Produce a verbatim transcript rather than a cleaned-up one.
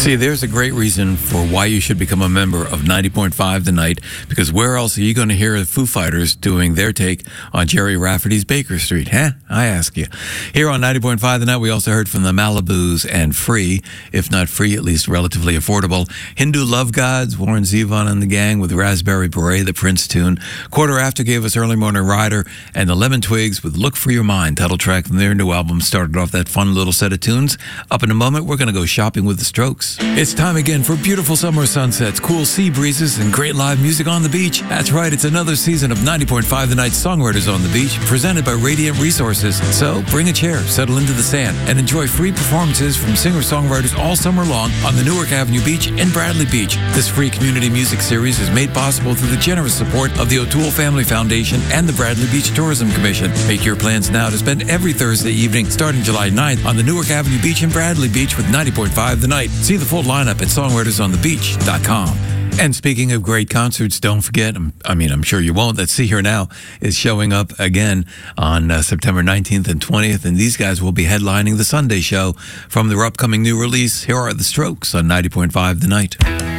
See, there's a great reason for why you should become a member of ninety point five The Night, because where else are you going to hear the Foo Fighters doing their take on Jerry Rafferty's Baker Street, huh? I ask you. Here on ninety point five The Night, we also heard from the Malibus and Free, if not free, at least relatively affordable. Hindu Love Gods, Warren Zevon and the Gang with Raspberry Beret, the Prince tune. Quarter After gave us Early Morning Rider, and the Lemon Twigs with Look for Your Mind, title track from their new album, started off that fun little set of tunes. Up in a moment, we're going to go shopping with the Strokes. It's time again for beautiful summer sunsets, cool sea breezes, and great live music on the beach. That's right, it's another season of ninety point five The Night Songwriters on the Beach, presented by Radiant Resources. So bring a chair, settle into the sand, and enjoy free performances from singer-songwriters all summer long on the Newark Avenue Beach and Bradley Beach. This free community music series is made possible through the generous support of the O'Toole Family Foundation and the Bradley Beach Tourism Commission. Make your plans now to spend every Thursday evening starting July ninth on the Newark Avenue Beach and Bradley Beach with ninety point five The Night. See the full lineup at songwriters on the beach dot com. And speaking of great concerts, don't forget, I mean, I'm sure you won't, that See Here Now is showing up again on uh, September nineteenth and twentieth, and these guys will be headlining the Sunday show from their upcoming new release. Here are the Strokes on ninety point five The Night.